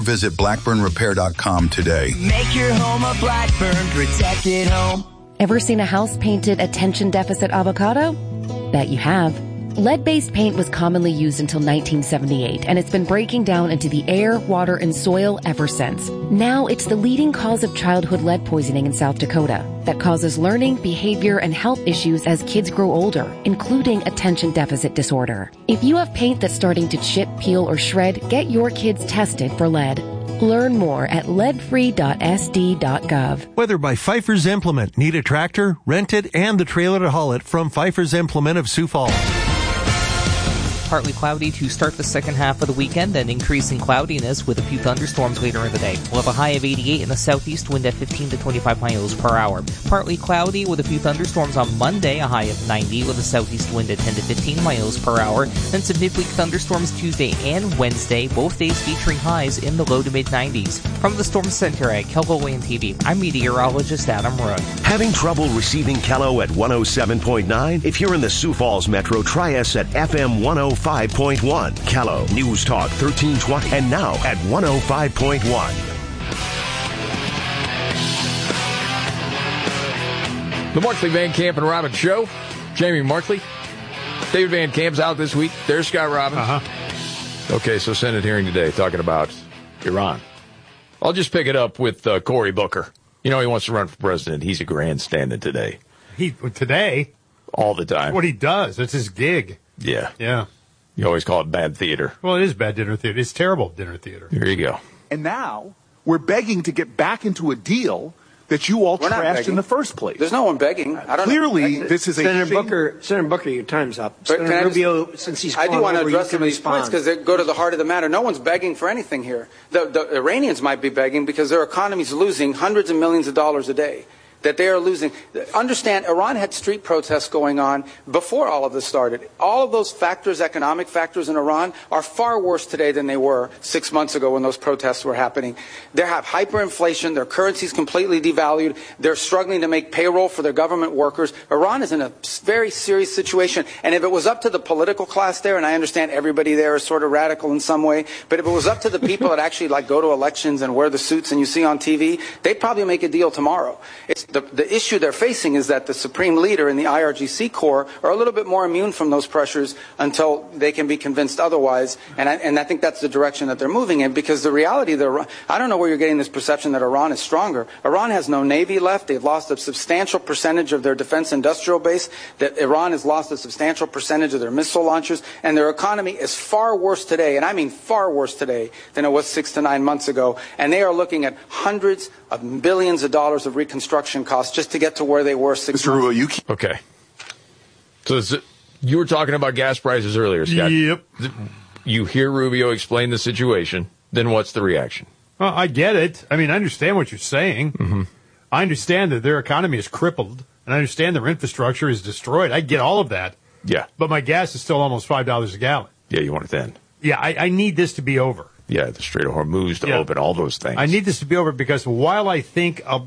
visit blackburnrepair.com today. Make your home a Blackburn protected home. Ever seen a house painted attention deficit avocado? Bet you have. Lead-based paint was commonly used until 1978, and it's been breaking down into the air, water, and soil ever since. Now it's the leading cause of childhood lead poisoning in South Dakota that causes learning, behavior, and health issues as kids grow older, including attention deficit disorder. If you have paint that's starting to chip, peel, or shred, get your kids tested for lead. Learn more at leadfree.sd.gov. Whether by Pfeiffer's Implement, need a tractor, rent it, and the trailer to haul it from Pfeiffer's Implement of Sioux Falls. Partly cloudy to start the second half of the weekend, then increasing cloudiness with a few thunderstorms later in the day. We'll have a high of 88 in the southeast, wind at 15 to 25 miles per hour. Partly cloudy with a few thunderstorms on Monday, a high of 90 with a southeast wind at 10 to 15 miles per hour. Then some midweek thunderstorms Tuesday and Wednesday, both days featuring highs in the low to mid-90s. From the Storm Center at KELOWAN TV, I'm meteorologist Adam Roy. Having trouble receiving KELO at 107.9? If you're in the Sioux Falls Metro, try us at FM 105.1. KELO News Talk 1320 and now at 105.1. The Markley, Van Camp, and Robbins Show. Jamie Markley. David Van Camp's out this week. There's Scott Robbins. Okay, so Senate hearing today talking about Iran. I'll just pick it up with Cory Booker. You know he wants to run for president. He's a grandstanding today. Today? All the time. That's what he does. That's his gig. Yeah. Yeah. You always call it bad theater. Well, it is bad dinner theater. It's terrible dinner theater. Here you go. And now we're begging to get back into a deal that you all trashed in the first place. There's no one begging. Clearly, this is Senator Booker, your time's up. Senator Rubio, since he's I do want to address some of these respond. points because they go to the heart of the matter. No one's begging for anything here. The Iranians might be begging because their economy's losing hundreds of millions of dollars a day. That they are losing. Understand, Iran had street protests going on before all of this started. All of those factors, economic factors in Iran, are far worse today than they were 6 months ago when those protests were happening. They have hyperinflation. Their currency's completely devalued. They're struggling to make payroll for their government workers. Iran is in a very serious situation. And if it was up to the political class there, and I understand everybody there is sort of radical in some way, but if it was up to the people that actually go to elections and wear the suits and you see on TV, they'd probably make a deal tomorrow. It's the issue they're facing is that the supreme leader and the IRGC Corps are a little bit more immune from those pressures until they can be convinced otherwise. And I think that's the direction that they're moving in, because the reality, I don't know where you're getting this perception that Iran is stronger. Iran has no navy left. They've lost a substantial percentage of their defense industrial base. That Iran has lost a substantial percentage of their missile launchers. And their economy is far worse today, and I mean far worse today, than it was 6 to 9 months ago. And they are looking at hundreds of billions of dollars of reconstruction costs just to get to where they were 6 months ago. Okay. So you were talking about gas prices earlier, Scott. Yep. You hear Rubio explain the situation, then what's the reaction? Well, I get it. I mean, I understand what you're saying. Mm-hmm. I understand that their economy is crippled, and I understand their infrastructure is destroyed. I get all of that. Yeah. But my gas is still almost $5 a gallon. Yeah, you want it then. Yeah, I need this to be over. Yeah, the Strait of Hormuz to open, all those things. I need this to be over because while I think of,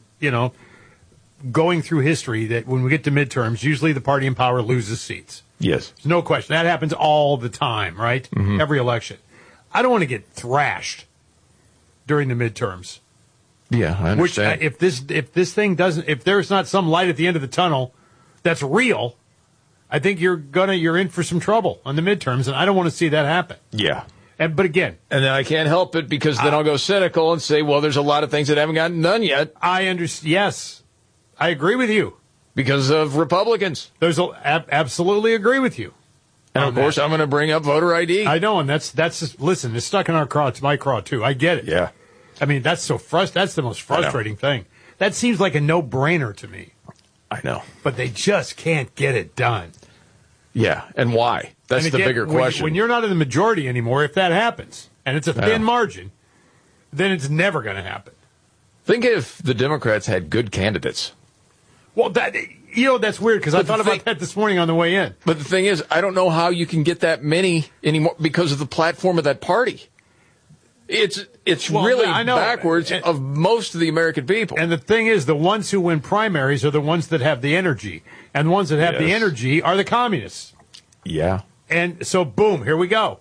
going through history that when we get to midterms, usually the party in power loses seats. Yes. There's no question. That happens all the time, right? Mm-hmm. Every election. I don't want to get thrashed during the midterms. Yeah, I understand. If there's not some light at the end of the tunnel that's real, I think you're in for some trouble on the midterms, and I don't want to see that happen. Yeah. But again, and then I can't help it because then I'll go cynical and say, well, there's a lot of things that haven't gotten done yet. I understand. Yes, I agree with you because of Republicans. Absolutely agree with you. And of course, I'm going to bring up voter ID. I know, and that's just, listen, it's stuck in our craw. It's my craw too. I get it. Yeah. I mean, that's the most frustrating thing. That seems like a no-brainer to me. I know, but they just can't get it done. Yeah, and why? That's the bigger question. When you're not in the majority anymore, if that happens, and it's a thin margin, then it's never going to happen. Think if the Democrats had good candidates. Well, that's weird because I thought about that this morning on the way in. But the thing is, I don't know how you can get that many anymore because of the platform of that party. It's really backwards of most of the American people. And the thing is, the ones who win primaries are the ones that have the energy. And the ones that have the energy are the communists. Yeah. And so, boom, here we go.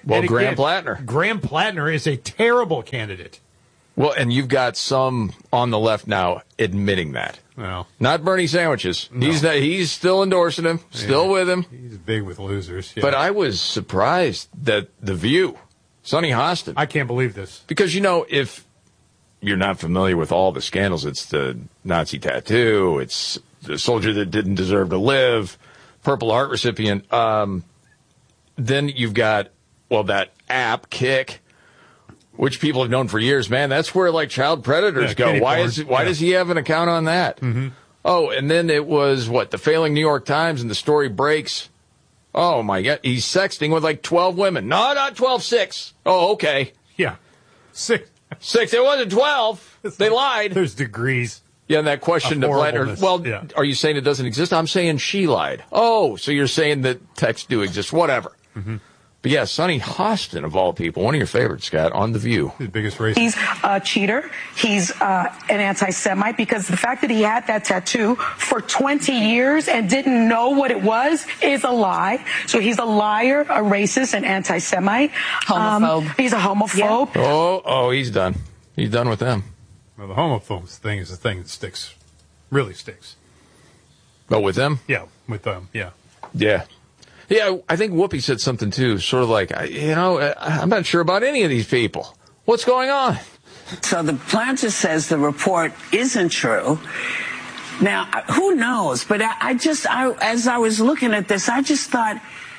Well, And Graham again, Plattner. Graham Plattner is a terrible candidate. Well, and you've got some on the left now admitting that. Well, not Bernie sandwiches. No. He's still endorsing him, still with him. He's big with losers. Yeah. But I was surprised that The View, Sonny Hostin. I can't believe this. Because, if you're not familiar with all the scandals, it's the Nazi tattoo, it's the soldier that didn't deserve to live, Purple Heart recipient. Then you've got, that app, Kick, which people have known for years. Man, that's where, child predators go. Why does he have an account on that? Mm-hmm. Oh, and then it was, the failing New York Times, and the story breaks. Oh, my God. He's sexting with, 12 women. No, not 12, 6. Oh, okay. Yeah. 6. 6. It wasn't 12. They lied. There's degrees. Yeah, and that question to Plattner. Well, Are you saying it doesn't exist? I'm saying she lied. Oh, so you're saying that texts do exist. Whatever. Mm-hmm. But yeah, Sonny Hostin, of all people, one of your favorites, Scott, on The View. His biggest racist. He's a cheater. He's an anti-Semite because the fact that he had that tattoo for 20 years and didn't know what it was is a lie. So he's a liar, a racist, an anti-Semite. Homophobe. He's a homophobe. Yeah. Oh, he's done. He's done with them. Well, the homophobes thing is the thing that sticks. Really sticks. Oh, with them? Yeah, with them, yeah. Yeah. Yeah, I think Whoopi said something, too, sort of I'm not sure about any of these people. What's going on? So the planter says the report isn't true. Now, who knows? But as I was looking at this, I just thought,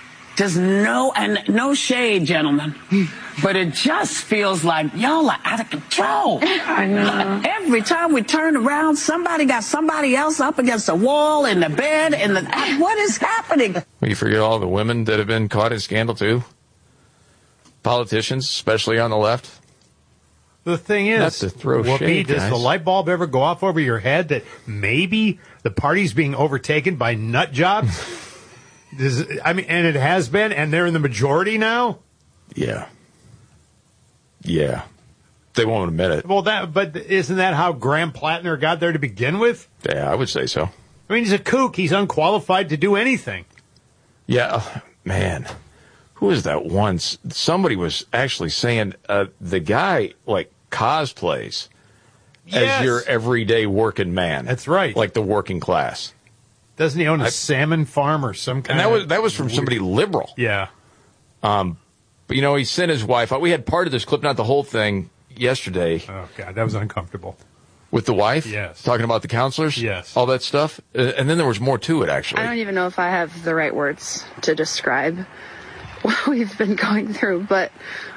no shade, gentlemen, but it just feels like y'all are out of control. I know. Every time we turn around, somebody got somebody else up against the wall, in the bed, what is happening? Well, you forget all the women that have been caught in scandal, too? Politicians, especially on the left. The thing is, not to throw Whoopi, shade, does guys. the light bulb ever go off over your head that maybe the party's being overtaken by nut jobs? And it has been, and they're in the majority now? Yeah. Yeah. They won't admit it. Well, but isn't that how Graham Plattner got there to begin with? Yeah, I would say so. I mean, he's a kook. He's unqualified to do anything. Yeah, man. Who is that once? Somebody was actually saying the guy, cosplays as your everyday working man. That's right. Like the working class. Doesn't he own a salmon farm or some kind And that was from somebody liberal. Yeah. But, he sent his wife out. We had part of this clip, not the whole thing, yesterday. Oh, God, that was uncomfortable. With the wife? Yes. Talking about the counselors? Yes. All that stuff? And then there was more to it, actually. I don't even know if I have the right words to describe what we've been going through, but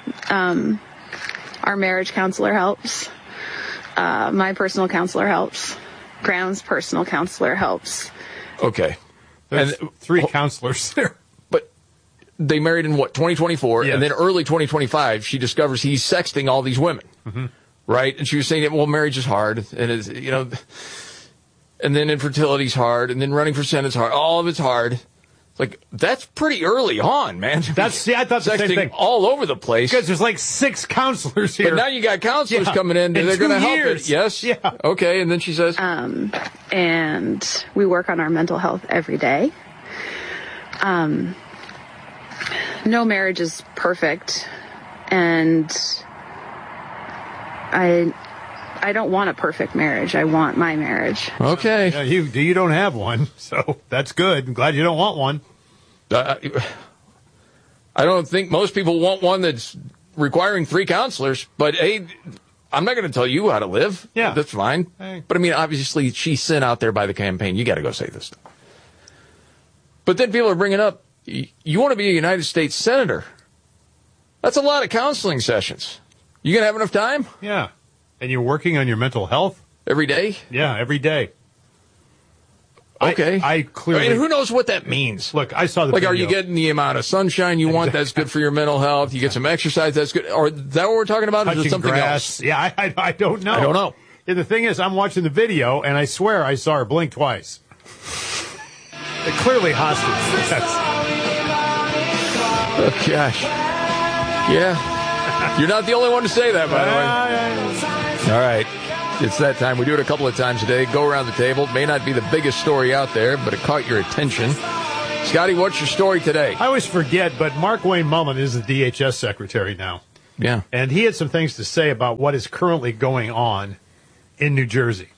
our marriage counselor helps. My personal counselor helps. Graham's personal counselor helps. Okay. There's 3 counselors there. But they married in, 2024? Yes. And then early 2025, she discovers he's sexting all these women. Mm-hmm. Right? And she was saying, marriage is hard. And, it's, and then infertility's hard. And then running for Senate's hard. All of it's hard. That's pretty early on, man. I thought the sexting same thing. all over the place. Because there's 6 counselors here. But now you got counselors coming in. They're going to help it. Yes? Yeah. Okay. And then she says... And we work on our mental health every day. No marriage is perfect. And I don't want a perfect marriage. I want my marriage. Okay. Yeah, you don't have one, so that's good. I'm glad you don't want one. I don't think most people want one that's requiring 3 counselors, but hey, I'm not going to tell you how to live. Yeah. That's fine. Hey. But I mean, obviously, she's sent out there by the campaign. You got to go say this stuff. But then people are bringing up, you want to be a United States Senator. That's a lot of counseling sessions. You going to have enough time? Yeah. And you're working on your mental health? Every day? Yeah, every day. Okay. I clearly... who knows what that means? Look, I saw the video. Are you getting the amount of sunshine you want? That's good for your mental health. You get some exercise. That's good. Or is that what we're talking about? Or is it something else? Yeah, I don't know. I don't know. And the thing is, I'm watching the video, and I swear I saw her blink twice. They're clearly hostage. Oh, gosh. Yeah. You're not the only one to say that, by the way. All right. It's that time. We do it a couple of times a day. Go around the table. It may not be the biggest story out there, but it caught your attention. Scotty, what's your story today? I always forget, but Mark Wayne Mullen is the DHS secretary now. Yeah. And he had some things to say about what is currently going on in New Jersey.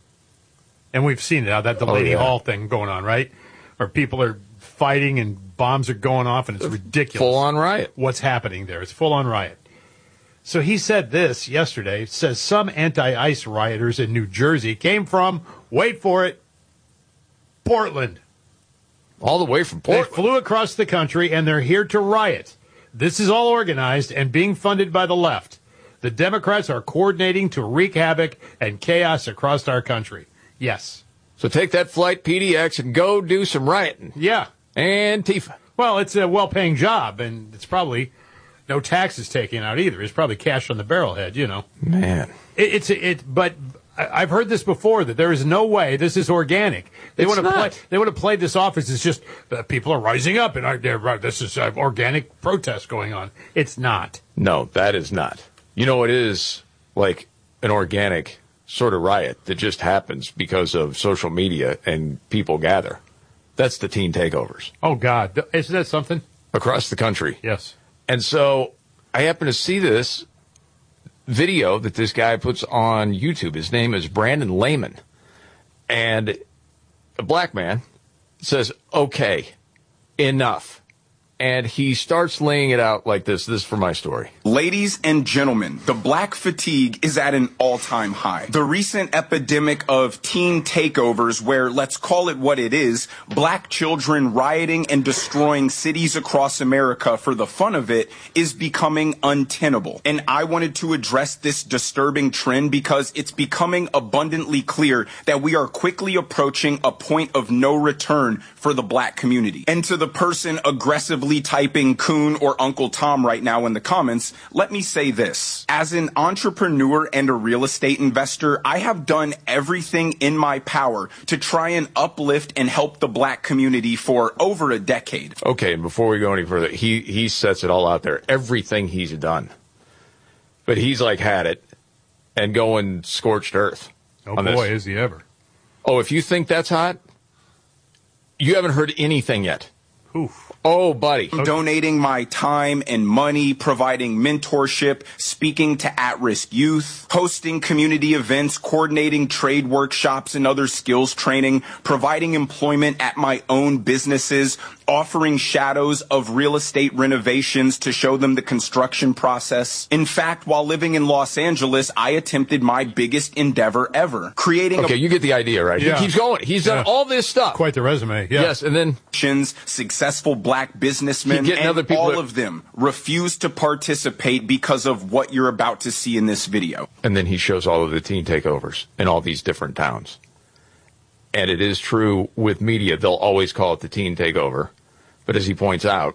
And we've seen it now, that Delaney Hall thing going on, right? Where people are fighting and bombs are going off, and it's ridiculous. Full-on riot. What's happening there? It's full-on riot. So he said this yesterday, says some anti-ICE rioters in New Jersey came from, wait for it, Portland. All the way from Portland. They flew across the country, and they're here to riot. This is all organized and being funded by the left. The Democrats are coordinating to wreak havoc and chaos across our country. Yes. So take that flight PDX and go do some rioting. Yeah. Antifa. Well, it's a well-paying job, and it's probably no taxes taken out either. It's probably cash on the barrelhead, you know. Man. But I've heard this before, that there is no way this is organic. They want to play this off as it's just people are rising up and this is organic protest going on. It's not. No, that is not. You know, it is like an organic sort of riot that just happens because of social media and people gather. That's the teen takeovers. Oh, God. Isn't that something? Across the country. Yes. And so I happen to see this video that this guy puts on YouTube. His name is Brandon Lehman. And a black man says, okay, enough. And he starts laying it out like this. This is for my story. Ladies and gentlemen, the black fatigue is at an all-time high. The recent epidemic of teen takeovers, where, let's call it what it is, black children rioting and destroying cities across America for the fun of it, is becoming untenable. And I wanted to address this disturbing trend because it's becoming abundantly clear that we are quickly approaching a point of no return for the black community. And to the person aggressively typing Coon or Uncle Tom right now in the comments, let me say this. As an entrepreneur and a real estate investor, I have done everything in my power to try and uplift and help the black community for over a decade. Okay, and before we go any further, he sets it all out there. Everything he's done. But he's like had it and going scorched earth. Oh, boy, is he ever. Oh, if you think that's hot, you haven't heard anything yet. Oof. Oh, buddy. I'm donating my time and money, providing mentorship, speaking to at-risk youth, hosting community events, coordinating trade workshops and other skills training, providing employment at my own businesses, offering shadows of real estate renovations to show them the construction process. In fact, while living in Los Angeles, I attempted my biggest endeavor ever, creating you get the idea, right? Yeah. He keeps going. He's done all this stuff. Quite the resume, yeah. Yes, and then successful black businessmen, and all of them refuse to participate because of what you're about to see in this video. And then he shows all of the teen takeovers in all these different towns. And it is true with media, they'll always call it the teen takeover. But as he points out,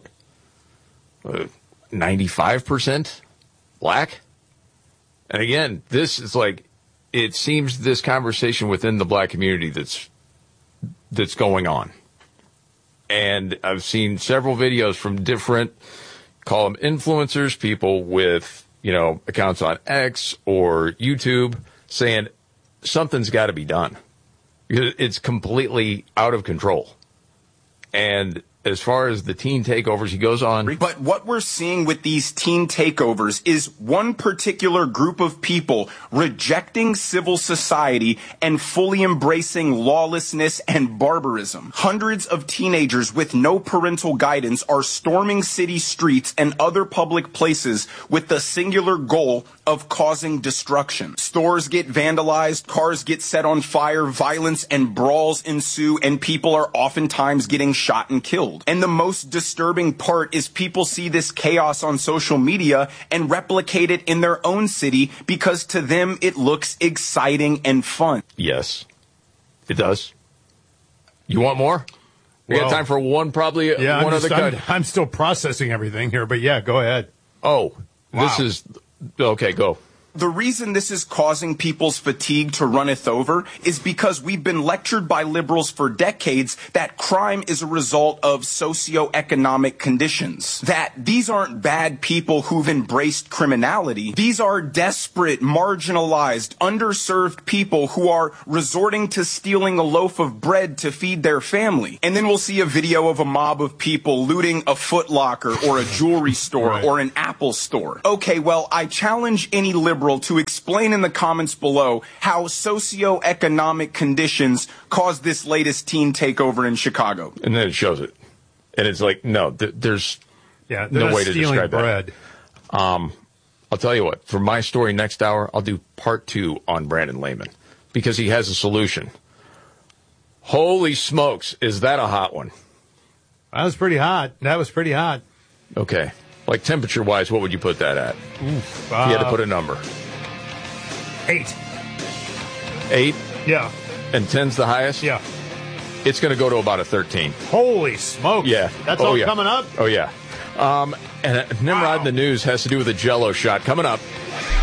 95% black. And again, this is like, it seems this conversation within the black community that's going on. And I've seen several videos from different, call them influencers, people with, accounts on X or YouTube saying something's got to be done. It's completely out of control. And as far as the teen takeovers, he goes on. But what we're seeing with these teen takeovers is one particular group of people rejecting civil society and fully embracing lawlessness and barbarism. Hundreds of teenagers with no parental guidance are storming city streets and other public places with the singular goal of causing destruction. Stores get vandalized, cars get set on fire, violence and brawls ensue, and people are oftentimes getting shot and killed. And the most disturbing part is people see this chaos on social media and replicate it in their own city because to them it looks exciting and fun. Yes, it does. You want more? We got time for one other cut. I'm still processing everything here, but yeah, go ahead. Oh, wow. This is... Okay, go. The reason this is causing people's fatigue to runneth over is because we've been lectured by liberals for decades that crime is a result of socioeconomic conditions. That these aren't bad people who've embraced criminality. These are desperate, marginalized, underserved people who are resorting to stealing a loaf of bread to feed their family. And then we'll see a video of a mob of people looting a Foot Locker or a jewelry store or an Apple store. Okay, well, I challenge any liberal to explain in the comments below how socioeconomic conditions caused this latest teen takeover in Chicago. And then it shows it. And it's like, no, there's no way to describe bread. that. I'll tell you what, for my story next hour, I'll do part 2 on Brandon Lehman because he has a solution. Holy smokes, is that a hot one? That was pretty hot. Okay. Like temperature-wise, what would you put that at? Oof, if you had to put a number. 8. 8? Yeah. And 10's the highest? Yeah. It's going to go to about a 13. Holy smokes. Yeah. That's all coming up? Oh, yeah. And Nimrod in the news has to do with a Jell-O shot. Coming up.